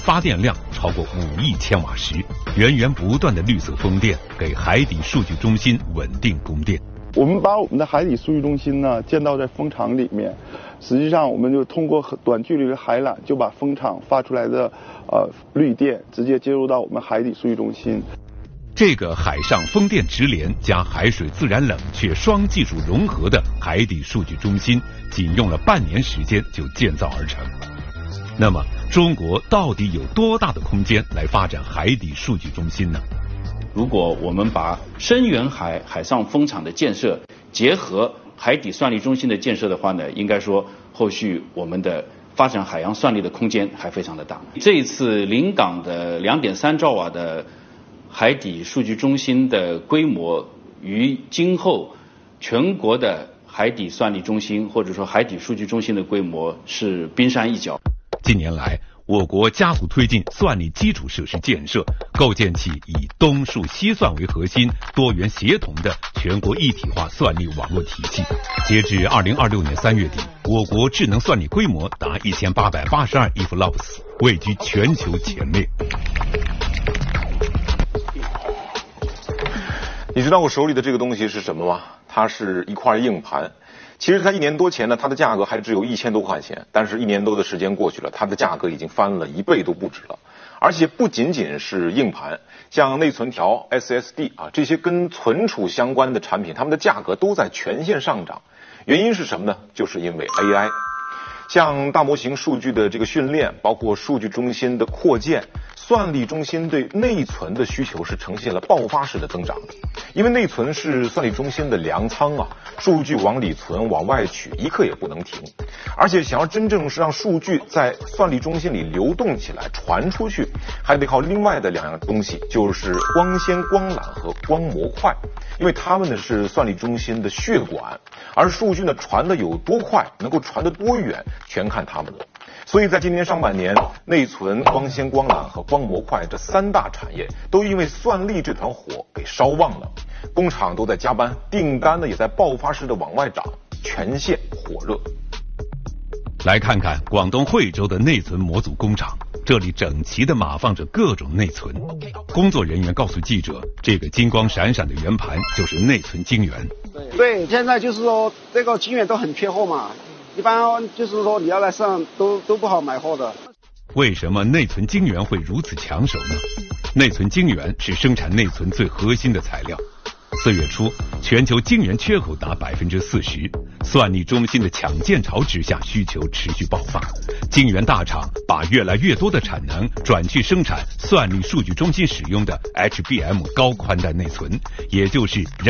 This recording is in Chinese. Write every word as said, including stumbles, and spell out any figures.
发电量超过五亿千瓦时，源源不断的绿色风电给海底数据中心稳定供电。 我们把我们的海底数据中心呢建到在风场里面，实际上我们就通过短距离的海缆，就把风场发出来的呃绿电直接接入到我们海底数据中心。 这个海上风电直连加海水自然冷却双技术融合的海底数据中心，仅用了半年时间就建造而成。那么，中国到底有多大的空间来发展海底数据中心呢？ 如果我们把深远海海上风场的建设结合海底算力中心的建设的话呢，应该说后续我们的发展海洋算力的空间还非常的大。这一次临港的 两点三兆瓦的海底数据中心的规模，与今后全国的海底算力中心或者说海底数据中心的规模是冰山一角。 近年来，我国加速推进算力基础设施建设，构建起以东数西算为核心、多元协同的全国一体化算力网络体系。截至二零二六年三月底，我国智能算力规模达一千八百八十二亿伏拉普斯，位居全球前列。 你知道我手里的这个东西是什么吗？它是一块硬盘。其实它一年多前呢，它的价格还只有一千多块钱，但是一年多的时间过去了，它的价格已经翻了一倍都不止了。而且不仅仅是硬盘，像内存条、S S D 啊这些跟存储相关的产品，它们的价格都在全线上涨。原因是什么呢？就是因为 A I。像大模型数据的这个训练，包括数据中心的扩建，算力中心对内存的需求是呈现了爆发式的增长的。因为内存是算力中心的粮仓啊，数据往里存往外取，一刻也不能停。而且想要真正是让数据在算力中心里流动起来传出去，还得靠另外的两样东西，就是光纤光缆和光模块。因为它们呢是算力中心的血管，而数据呢传的有多快，能够传得多远，全看它们了。所以在今年上半年，内存、光纤、光缆和光模块这三大产业都因为算力这团火给烧旺了，工厂都在加班，订单呢也在爆发式的往外涨，全线火热。 来看看广东惠州的内存模组工厂，这里整齐地码放着各种内存。工作人员告诉记者，这个金光闪闪的圆盘就是内存晶圆。 对，现在就是说这个晶圆都很缺货嘛，一般就是说你要来上都都不好买货的。 为什么内存晶圆会如此抢手呢？内存晶圆是生产内存最核心的材料。四月初，全球晶圆缺口达百分之四十，算力中心的抢建潮之下，需求持续爆发。晶圆大厂把越来越多的产能转去生产算力数据中心使用的 H B M 高宽带内存，也就是人